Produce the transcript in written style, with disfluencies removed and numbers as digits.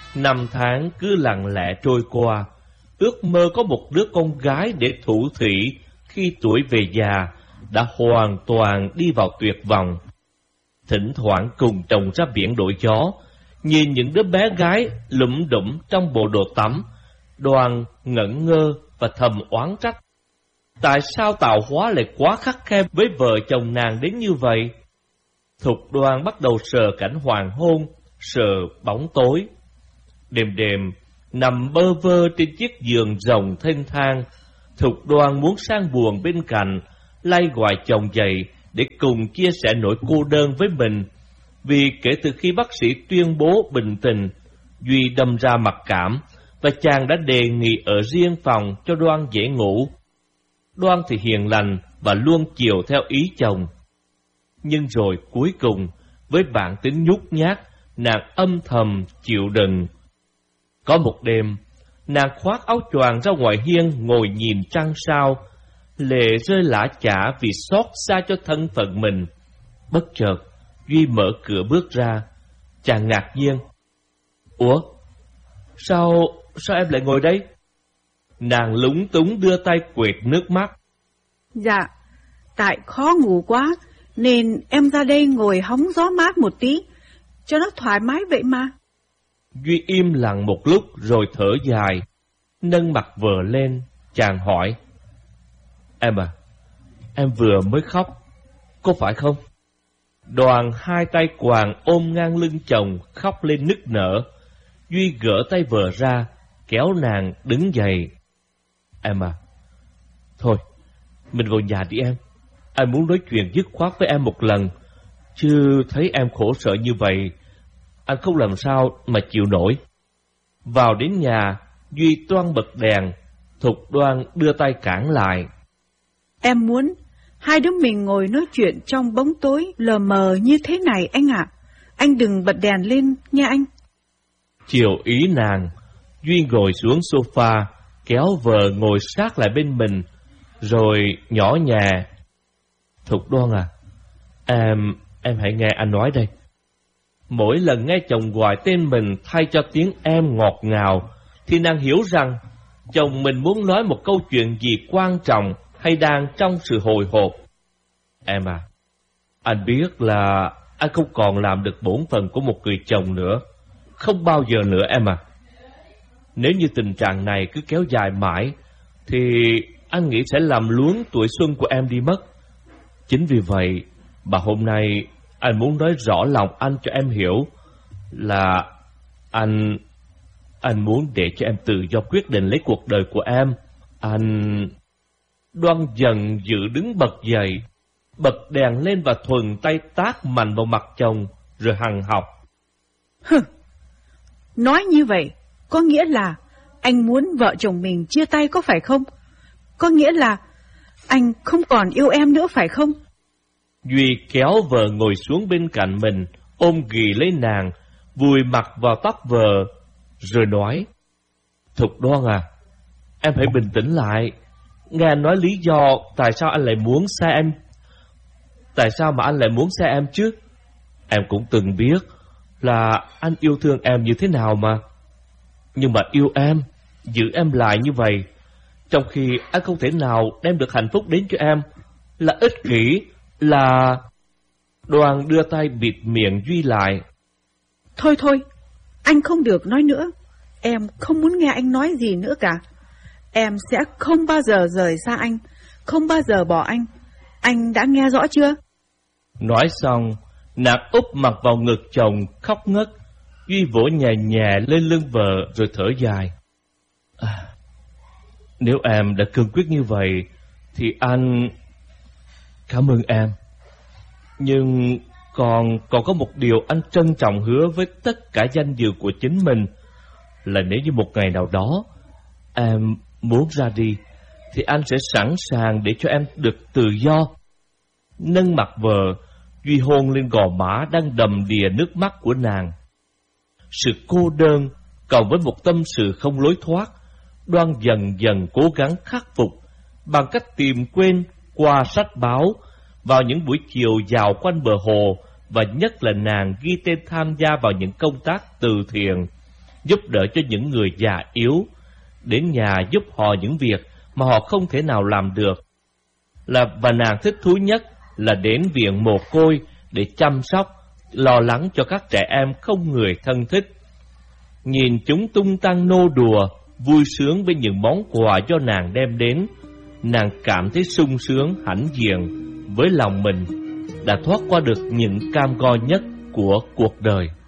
Năm tháng cứ lặng lẽ trôi qua, ước mơ có một đứa con gái để thủ thủy khi tuổi về già đã hoàn toàn đi vào tuyệt vọng. Thỉnh thoảng cùng chồng ra biển đổi gió, nhìn những đứa bé gái lủm đủm trong bộ đồ tắm, Đoan ngẩn ngơ và thầm oán trách. Tại sao tạo hóa lại quá khắt khe với vợ chồng nàng đến như vậy? Thục Đoan bắt đầu sờ cảnh hoàng hôn, sờ bóng tối. Đêm đêm, nằm bơ vơ trên chiếc giường rồng thênh thang, Thục Đoan muốn sang buồng bên cạnh, lay gọi chồng dậy để cùng chia sẻ nỗi cô đơn với mình. Vì kể từ khi bác sĩ tuyên bố bình tình, Duy đâm ra mặc cảm, và chàng đã đề nghị ở riêng phòng cho Đoan dễ ngủ. Đoan thì hiền lành và luôn chiều theo ý chồng. Nhưng rồi cuối cùng, với bản tính nhút nhát, nàng âm thầm chịu đựng. Có một đêm, nàng khoác áo choàng ra ngoài hiên ngồi nhìn trăng sao, lệ rơi lã chã vì xót xa cho thân phận mình. Bất chợt, Duy mở cửa bước ra. Chàng ngạc nhiên. Ủa? Sao em lại ngồi đây? Nàng lúng túng đưa tay quệt nước mắt. Dạ, tại khó ngủ quá, nên em ra đây ngồi hóng gió mát một tí, cho nó thoải mái vậy mà. Duy im lặng một lúc rồi thở dài, nâng mặt vợ lên, chàng hỏi. Em à, em vừa mới khóc, có phải không? Đoàn hai tay quàng ôm ngang lưng chồng, khóc lên nức nở. Duy gỡ tay vợ ra, kéo nàng đứng dậy. Em à, thôi, mình vào nhà đi em. Anh muốn nói chuyện dứt khoát với em một lần, chứ thấy em khổ sở như vậy, anh không làm sao mà chịu nổi. Vào đến nhà, Duy toan bật đèn, Thục Đoan đưa tay cản lại. Em muốn hai đứa mình ngồi nói chuyện trong bóng tối lờ mờ như thế này anh ạ. Anh đừng bật đèn lên nha anh. Chiều ý nàng, Duy ngồi xuống sofa, kéo vợ ngồi sát lại bên mình, rồi nhỏ nhẹ. Thục Đoan à, em hãy nghe anh nói đây. Mỗi lần nghe chồng gọi tên mình thay cho tiếng em ngọt ngào, thì nàng hiểu rằng chồng mình muốn nói một câu chuyện gì quan trọng hay đang trong sự hồi hộp. Em à, anh biết là anh không còn làm được bổn phận của một người chồng nữa. Không bao giờ nữa em à. Nếu như tình trạng này cứ kéo dài mãi, thì anh nghĩ sẽ làm luống tuổi xuân của em đi mất. Chính vì vậy mà hôm nay anh muốn nói rõ lòng anh cho em hiểu là anh muốn để cho em tự do quyết định lấy cuộc đời của em. Anh... Đoan dần dự đứng bật dậy, bật đèn lên và thuần tay tát mạnh vào mặt chồng, rồi hằn học. Hừ, nói như vậy có nghĩa là anh muốn vợ chồng mình chia tay có phải không? Có nghĩa là anh không còn yêu em nữa phải không? Duy kéo vợ ngồi xuống bên cạnh mình, ôm ghì lấy nàng, vùi mặt vào tóc vợ, rồi nói. Thục Đoan à, em hãy bình tĩnh lại. Nghe anh nói lý do tại sao anh lại muốn xa em. Tại sao mà anh lại muốn xa em chứ? Em cũng từng biết là anh yêu thương em như thế nào mà. Nhưng mà yêu em, giữ em lại như vậy, trong khi anh không thể nào đem được hạnh phúc đến cho em, là ích kỷ, là... Đoàn đưa tay bịt miệng Duy lại. Thôi, anh không được nói nữa. Em không muốn nghe anh nói gì nữa cả. Em sẽ không bao giờ rời xa anh, không bao giờ bỏ anh. Anh đã nghe rõ chưa? Nói xong, nàng úp mặt vào ngực chồng khóc ngất. Duy vỗ nhẹ nhẹ lên lưng vợ rồi thở dài. Nếu em đã cương quyết như vậy thì anh cảm ơn em. Nhưng còn có một điều anh trân trọng hứa với tất cả danh dự của chính mình, là nếu như một ngày nào đó em muốn ra đi, thì anh sẽ sẵn sàng để cho em được tự do. Nâng mặt vợ, Duy hôn lên gò má đang đầm đìa nước mắt của nàng. Sự cô đơn cộng với một tâm sự không lối thoát, Đoan dần dần cố gắng khắc phục bằng cách tìm quên qua sách báo vào những buổi chiều dạo quanh bờ hồ, và nhất là nàng ghi tên tham gia vào những công tác từ thiện. giúp đỡ cho những người già yếu, đến nhà giúp họ những việc mà họ không thể nào làm được. Và nàng thích thú nhất là đến viện mồ côi để chăm sóc, lo lắng cho các trẻ em không người thân thích. Nhìn chúng tung tăng nô đùa, vui sướng với những món quà do nàng đem đến, nàng cảm thấy sung sướng hãnh diện với lòng mình đã thoát qua được những cam go nhất của cuộc đời.